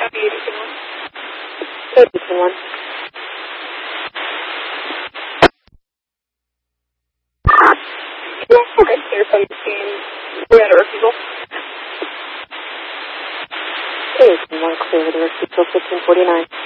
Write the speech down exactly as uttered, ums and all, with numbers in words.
Copy eighty-two one. eighty-two one. Okay, clear from the scene. We're at a refusal. eighty-two one, clear with a refusal fifteen forty-nine.